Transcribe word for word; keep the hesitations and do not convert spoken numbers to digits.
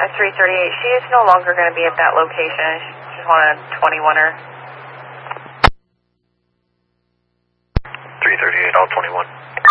three thirty-eight. She is no longer going to be at that location. She's on a twenty-one-er. three thirty-eight, all twenty-one.